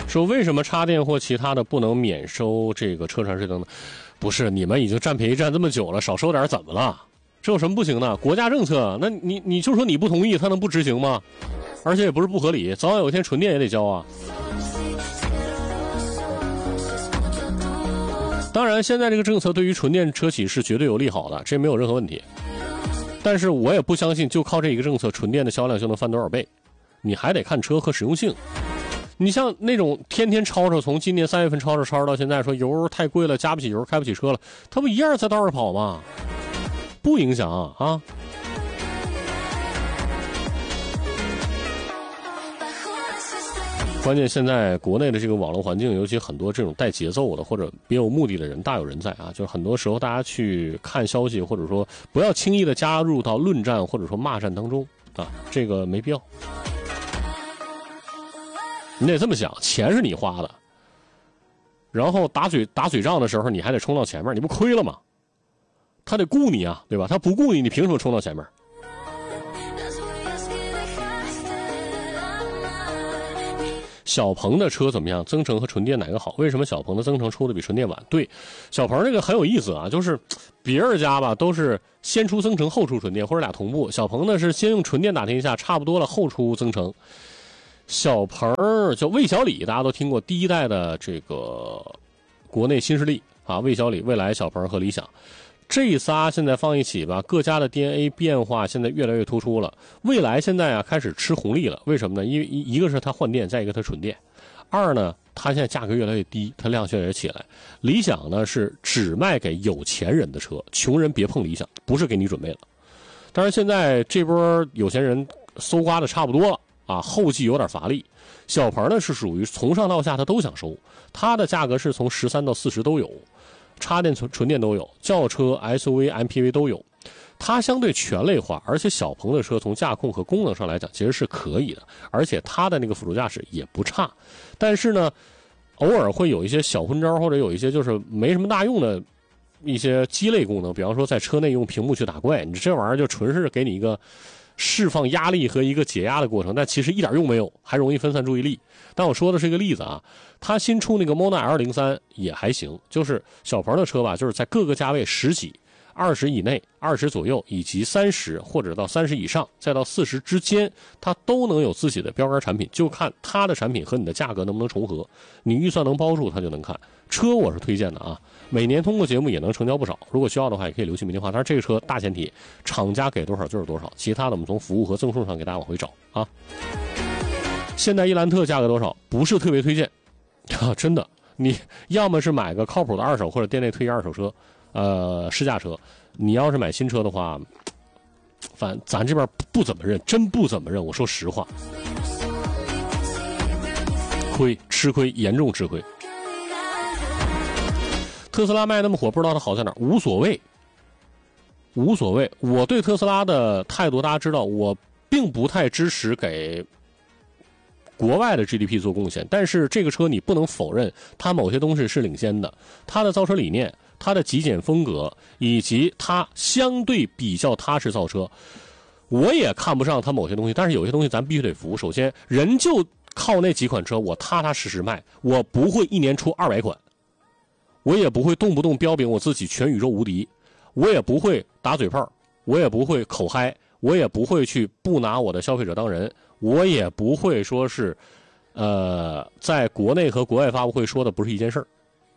说为什么插电或其他的不能免收这个车船税等等？不是，你们已经占便宜占这么久了，少收点怎么了？这有什么不行的？国家政策，那你就说你不同意，他能不执行吗？而且也不是不合理，早晚有一天纯电也得交啊。当然，现在这个政策对于纯电车企是绝对有利好的，这没有任何问题。但是我也不相信就靠这一个政策，纯电的销量就能翻多少倍，你还得看车和实用性。你像那种天天吵吵，从今年3月份吵吵到现在，说油太贵了，加不起油，开不起车了，它不一样在道上跑吗？不影响啊。关键现在国内的这个网络环境，尤其很多这种带节奏的或者别有目的的人大有人在啊，就是很多时候大家去看消息，或者说不要轻易的加入到论战或者说骂战当中啊，这个没必要。你得这么想，钱是你花的，然后打嘴仗的时候你还得冲到前面，你不亏了吗？他得顾你啊，对吧？他不顾你，你凭什么冲到前面？小鹏的车怎么样？增程和纯电哪个好？为什么小鹏的增程出的比纯电晚？对，小鹏这个很有意思啊，就是别人家吧都是先出增程后出纯电，或者俩同步。小鹏呢是先用纯电打天下，差不多了后出增程。小鹏叫魏小李，大家都听过第一代的这个国内新势力啊，魏小李、蔚来、小鹏和理想。这仨现在放一起吧，各家的 DNA 变化现在越来越突出了。蔚来现在啊开始吃红利了，为什么呢？因为一个是它换电，再一个它纯电。二呢，它现在价格越来越低，它量越来越起来。理想呢是只卖给有钱人的车，穷人别碰理想，不是给你准备了。当然现在这波有钱人搜刮的差不多了啊，后继有点乏力。小鹏呢是属于从上到下它都想收，它的价格是从13到40都有。插电纯电都有，轿车 SUV MPV 都有，它相对全类化，而且小鹏的车从驾控和功能上来讲其实是可以的，而且它的那个辅助驾驶也不差。但是呢偶尔会有一些小昏招，或者有一些就是没什么大用的一些鸡肋功能，比方说在车内用屏幕去打怪，你这玩意儿就纯是给你一个释放压力和一个解压的过程，但其实一点用没有，还容易分散注意力。但我说的是一个例子啊，它新出那个 Mona L03 也还行，就是小鹏的车吧，就是在各个价位10几、20以内、20左右，以及30或者到30以上，再到40之间，它都能有自己的标杆产品，就看它的产品和你的价格能不能重合，你预算能包住它就能看。车我是推荐的啊，每年通过节目也能成交不少，如果需要的话也可以留取明电话。但是这个车大前提厂家给多少就是多少，其他的我们从服务和赠送上给大家往回找啊。现代伊兰特价格多少？不是特别推荐啊，真的，你要么是买个靠谱的二手或者店内推荐二手车，试驾车。你要是买新车的话，反正咱这边不怎么认，真不怎么认。我说实话，吃亏，严重吃亏。特斯拉卖那么火，不知道它好在哪儿？无所谓。我对特斯拉的态度大家知道，我并不太支持给国外的 GDP 做贡献，但是这个车你不能否认它某些东西是领先的，它的造车理念，它的极简风格，以及它相对比较踏实造车，我也看不上它某些东西，但是有些东西咱必须得服。首先人就靠那几款车我踏踏实实卖，我不会一年出200款，我也不会动不动标炳我自己全宇宙无敌，我也不会打嘴炮，我也不会口嗨，我也不会去不拿我的消费者当人，我也不会说是在国内和国外发布会说的不是一件事儿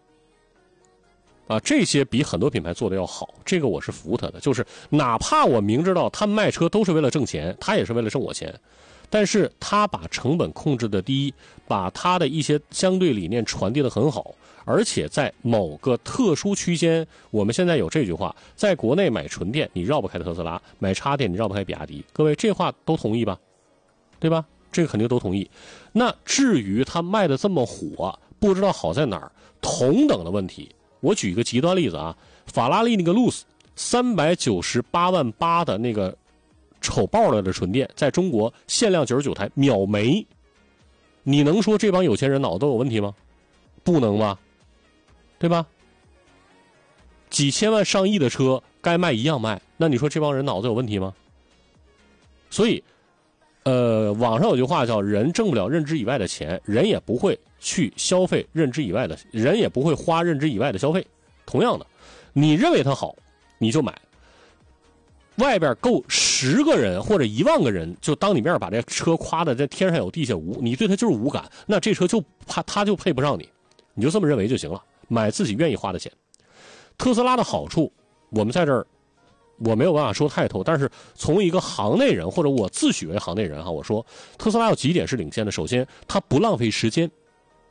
啊，这些比很多品牌做的要好，这个我是服他的。就是哪怕我明知道他们卖车都是为了挣钱，他也是为了挣我钱，但是他把成本控制的低，把他的一些相对理念传递的很好，而且在某个特殊区间，我们现在有这句话，在国内买纯电你绕不开特斯拉，买插电你绕不开比亚迪，各位这话都同意吧？对吧？这个肯定都同意。那至于他卖的这么火，不知道好在哪儿，同等的问题，我举一个极端例子啊，法拉利那个 Luce 398万8的那个丑爆了的纯电，在中国限量99台秒没，你能说这帮有钱人脑子都有问题吗？不能吧，对吧？几千万上亿的车该卖一样卖，那你说这帮人脑子有问题吗？所以网上有句话叫人挣不了认知以外的钱，人也不会去消费认知以外的，人也不会花认知以外的消费。同样的，你认为它好，你就买。外边够10个人或者1万个人，就当你面把这车夸的这天上有地下无，你对它就是无感，那这车就它就配不上你，你就这么认为就行了。买自己愿意花的钱。特斯拉的好处，我们在这儿我没有办法说太透，但是从一个行内人或者我自诩为行内人哈，我说特斯拉有几点是领先的。首先，它不浪费时间。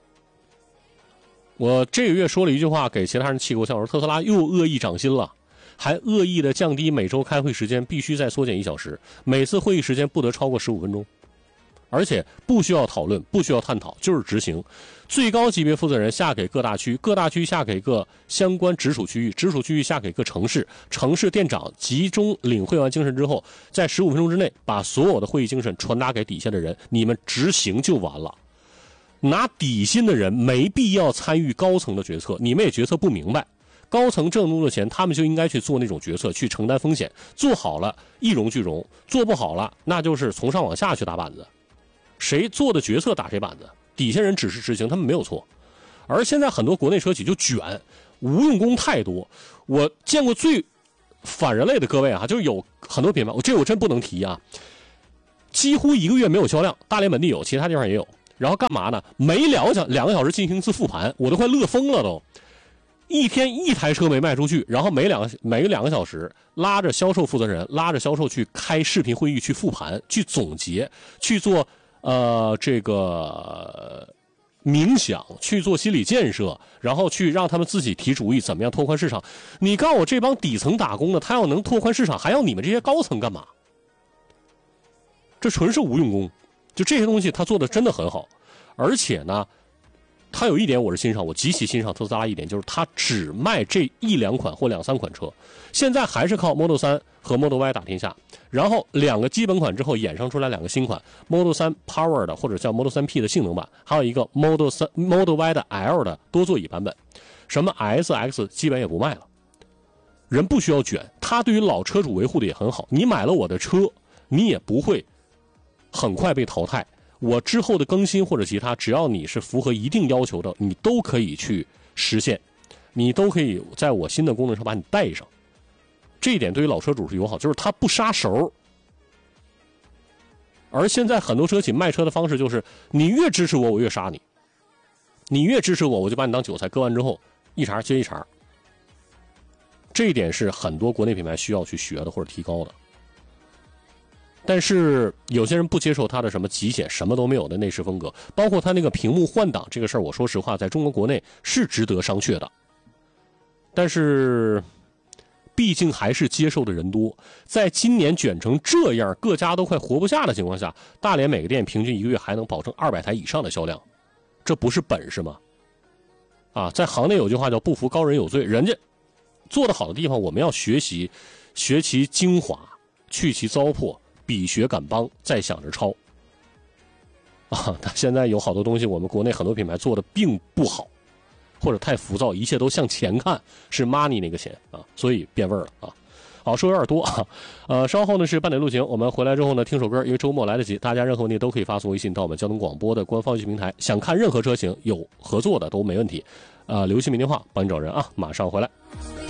我这个月说了一句话，给其他人气够呛，我说特斯拉又恶意涨薪了。还恶意的降低每周开会时间必须再缩减1小时，每次会议时间不得超过15分钟，而且不需要讨论，不需要探讨，就是执行。最高级别负责人下给各大区，各大区下给各相关直属区域，直属区域下给各城市，城市店长集中领会完精神之后，在15分钟之内把所有的会议精神传达给底下的人，你们执行就完了。拿底薪的人没必要参与高层的决策，你们也决策不明白。高层挣那么多钱，他们就应该去做那种决策，去承担风险，做好了一荣俱荣，做不好了那就是从上往下去打板子，谁做的决策打谁板子，底下人只是执行，他们没有错。而现在很多国内车企就卷，无用功太多。我见过最反人类的各位啊，就是有很多品牌，这我真不能提啊，几乎1个月没有销量，大连本地有，其他地方也有。然后干嘛呢？每2个小时进行一次复盘，我都快乐疯了都。一天1台车没卖出去，然后每2个小时拉着销售负责人，拉着销售去开视频会议，去复盘，去总结，去做这个冥想，去做心理建设，然后去让他们自己提主意，怎么样拓宽市场。你告诉我这帮底层打工的，他要能拓宽市场，还要你们这些高层干嘛？这纯是无用功。就这些东西他做的真的很好，而且呢他有一点我是欣赏，我极其欣赏特斯拉一点，就是他只卖这1、2款或2、3款车，现在还是靠 Model 3和 Model Y 打天下，然后2个基本款之后衍生出来2个新款 Model 3 Power 的或者叫 Model 3P 的性能版，还有一个 Model Y 的 L 的多座椅版本，什么 SX 基本也不卖了。人不需要卷，他对于老车主维护的也很好，你买了我的车，你也不会很快被淘汰，我之后的更新或者其他，只要你是符合一定要求的，你都可以去实现，你都可以在我新的功能上把你带上。这一点对于老车主是友好，就是他不杀熟。而现在很多车企卖车的方式就是，你越支持我，我越杀你；你越支持我，我就把你当韭菜，割完之后一茬接一茬。这一点是很多国内品牌需要去学的或者提高的。但是有些人不接受他的什么极简什么都没有的内饰风格，包括他那个屏幕换挡这个事儿，我说实话在中国国内是值得商榷的。但是毕竟还是接受的人多，在今年卷成这样，各家都快活不下的情况下，大连每个店平均1个月还能保证200台以上的销量，这不是本事吗？啊，在行内有句话叫不服高人有罪，人家做得好的地方我们要学习，学其精华，去其糟粕，比学赶帮，再想着抄。啊，但现在有好多东西我们国内很多品牌做的并不好，或者太浮躁，一切都向前看，是 money 那个钱啊，所以变味儿了啊。好，说有点多啊，稍后呢是半点路情，我们回来之后呢听首歌，因为周末来得及，大家任何问题都可以发送微信到我们交通广播的官方微信平台，想看任何车型有合作的都没问题，留信民电话帮你找人啊，马上回来。